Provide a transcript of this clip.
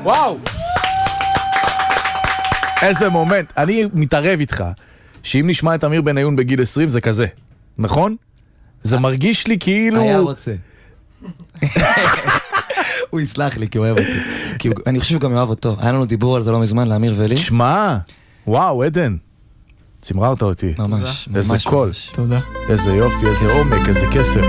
וואו! איזה מומנט. אני מתערב איתך, שאם נשמע את אמיר בניון בגיל 20 זה כזה, נכון? זה מרגיש לי כאילו... היה רוצה. הוא יסלח לי כי הוא אוהב אותי. כי אני חושב שהוא גם אוהב אותו. היה לנו דיבור על זה לא מזמן, לאמיר ולי. שמע, וואו, עדן. צמררת אותי. ממש. איזה קול. תודה. איזה יופי, איזה עומק, איזה כסף.